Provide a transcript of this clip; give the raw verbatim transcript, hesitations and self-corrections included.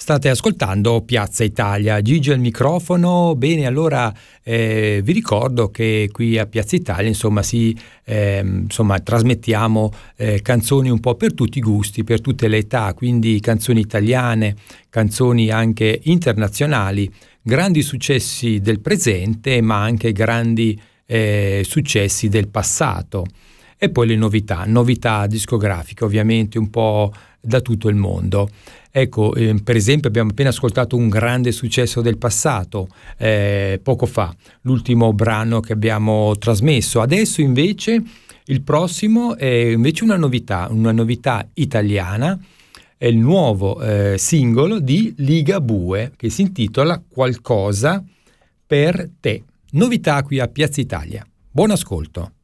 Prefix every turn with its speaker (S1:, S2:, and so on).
S1: State ascoltando Piazza Italia, Gigi al microfono. Bene, allora eh, vi ricordo che qui a Piazza Italia insomma si eh, insomma trasmettiamo eh, canzoni un po' per tutti i gusti, per tutte le età, quindi canzoni italiane, canzoni anche internazionali, grandi successi del presente ma anche grandi eh, successi del passato. E poi le novità, novità discografiche ovviamente un po' da tutto il mondo. Ecco, eh, per esempio abbiamo appena ascoltato un grande successo del passato, eh, poco fa, l'ultimo brano che abbiamo trasmesso. Adesso invece il prossimo è invece una novità, una novità italiana, è il nuovo eh, singolo di Ligabue che si intitola Qualcosa per te. Novità qui a Piazza Italia. Buon ascolto.